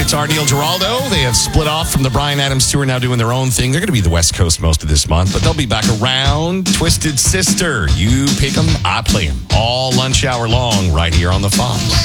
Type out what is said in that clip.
guitar Neil Giraldo. They have split off from the Bryan Adams tour, now doing their own thing. They're going to be the West Coast most of this month, but they'll be back around. Twisted Sister, you pick them, I play them. All lunch hour long right here on the Fox.